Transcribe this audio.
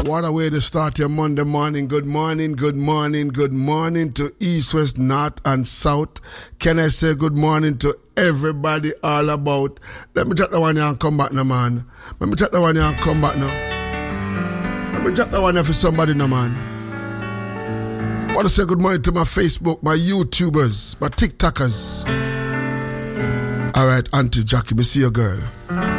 What a way to start your Monday morning. Good morning, good morning, good morning to East, West, North, and South. Can I say good morning to everybody all about? Let me chat the one here and come back now, man. Let me chat the one here and come back now. Let me chat the one here for somebody now, man. I want to say good morning to my Facebook, my YouTubers, my TikTokers. All right, Auntie Jackie, me see your girl.